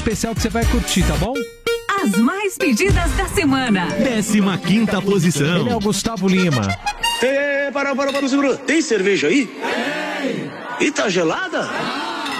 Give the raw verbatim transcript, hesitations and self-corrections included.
especial que você vai curtir, tá bom? As mais pedidas da semana. Décima quinta posição. Ele é o Gustavo Lima. Ei, para, para, para, segura. Tem cerveja aí? Tem. E tá gelada?